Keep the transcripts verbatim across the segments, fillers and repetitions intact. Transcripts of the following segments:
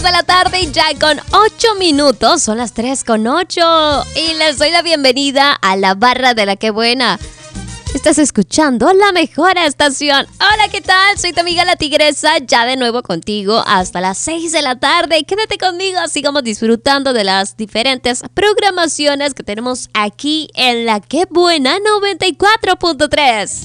De la tarde ya con ocho minutos, son las tres con ocho y les doy la bienvenida a la barra de la que buena. Estás escuchando la mejor estación. Hola, ¿qué tal? Soy tu amiga la Tigresa, ya de nuevo contigo hasta las seis de la tarde. Quédate conmigo, sigamos disfrutando de las diferentes programaciones que tenemos aquí en la que buena noventa y cuatro punto tres.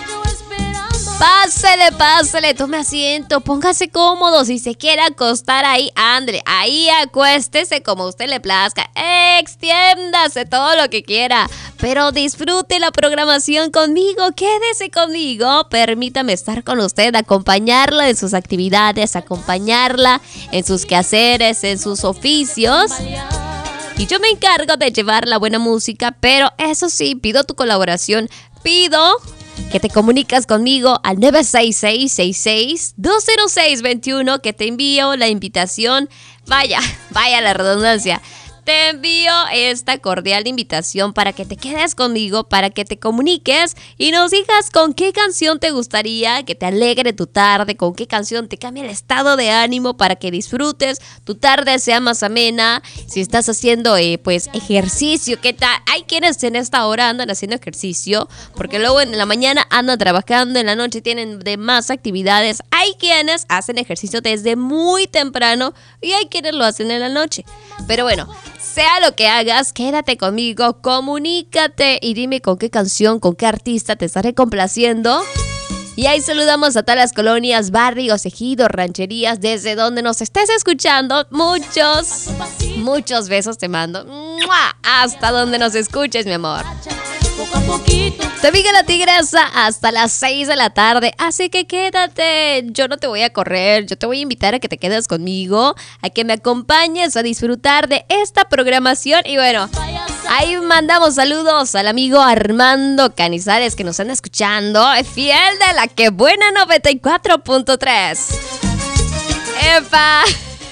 Pásele, pásele, tome asiento, póngase cómodo. Si se quiere acostar ahí, Andre, ahí acuéstese como a usted le plazca. Extiéndase todo lo que quiera, pero disfrute la programación conmigo. Quédese conmigo, permítame estar con usted, acompañarla en sus actividades, acompañarla en sus quehaceres, en sus oficios. Y yo me encargo de llevar la buena música, pero eso sí, pido tu colaboración, pido que te comunicas conmigo al nueve seis seis, seis seis, dos cero seis, dos uno, que te envío la invitación. Vaya, vaya la redundancia. Te envío esta cordial invitación para que te quedes conmigo, para que te comuniques y nos digas con qué canción te gustaría que te alegre tu tarde, con qué canción te cambie el estado de ánimo para que disfrutes, tu tarde sea más amena. Si estás haciendo eh, pues ejercicio, ¿qué tal? Hay quienes en esta hora andan haciendo ejercicio, porque luego en la mañana andan trabajando, en la noche tienen demás actividades. Hay quienes hacen ejercicio desde muy temprano y hay quienes lo hacen en la noche. Pero bueno, sea lo que hagas, quédate conmigo, comunícate y dime con qué canción, con qué artista te estaré complaciendo. Y ahí saludamos a todas las colonias, barrios, ejidos, rancherías, desde donde nos estés escuchando. Muchos, muchos besos te mando. ¡Mua! Hasta donde nos escuches, mi amor. Poco a poquito. Te amiga la Tigresa hasta las seis de la tarde, así que quédate. Yo no te voy a correr, yo te voy a invitar a que te quedes conmigo, a que me acompañes a disfrutar de esta programación. Y bueno, ahí mandamos saludos al amigo Armando Canizales que nos anda escuchando, fiel de la que buena noventa y cuatro punto tres. ¡Epa!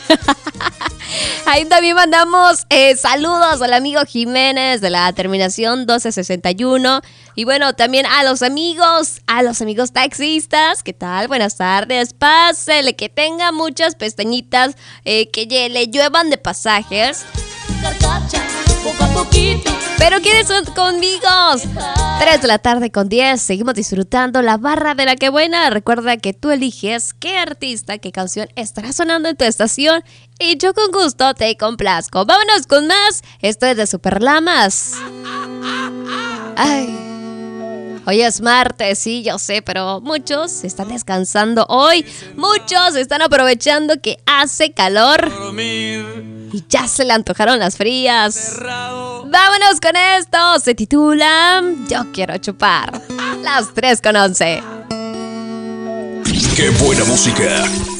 Ahí también mandamos eh, saludos al amigo Jiménez de la terminación doce sesenta y uno. Y bueno, también a los amigos, a los amigos taxistas. ¿Qué tal? Buenas tardes. Pásele, que tenga muchas pestañitas, eh, que le lluevan de pasajes. Poco a poquito. Pero quédense conmigo. tres de la tarde con diez. Seguimos disfrutando la barra de la que buena. Recuerda que tú eliges qué artista, qué canción estará sonando en tu estación. Y yo con gusto te complazco. Vámonos con más. Esto es de Superlamas. Ay. Hoy es martes, sí, yo sé, pero muchos están descansando hoy. Muchos están aprovechando que hace calor y ya se le antojaron las frías. Vámonos con esto. Se titula Yo quiero chupar. Las tres con once. ¡Qué buena música!